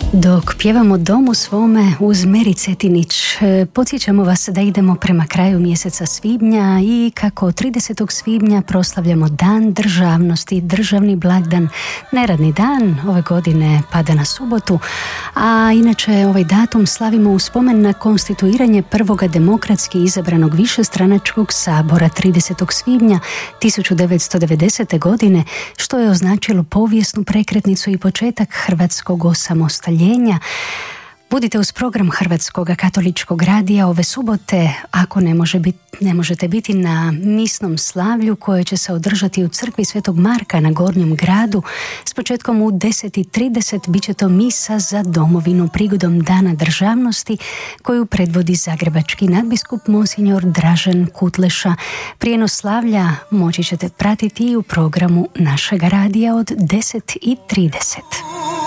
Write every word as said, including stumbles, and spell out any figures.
Dok pjevamo Dom u svome uz Meri Cetinić, podsjećamo vas da idemo prema kraju mjeseca svibnja i kako tridesetog svibnja proslavljamo Dan državnosti, državni blagdan, neradni dan, ove godine pada na subotu, a inače ovaj datum slavimo u spomen na konstituiranje prvoga demokratski izabranog višestranačkog sabora tridesetog svibnja tisuću devetsto devedesete. godine, što je označilo povijesnu prekretnicu i početak hrvatskog osamostaljenja. Budite uz program Hrvatskog katoličkog radija ove subote, ako ne, može biti, ne možete biti na misnom slavlju koje će se održati u crkvi Svetog Marka na Gornjem gradu. S početkom u deset i trideset bit će to misa za domovinu prigodom Dana državnosti koju predvodi zagrebački nadbiskup Monsinjor Dražen Kutleša. Prijenos slavlja moći ćete pratiti i u programu našega radija od deset i trideset.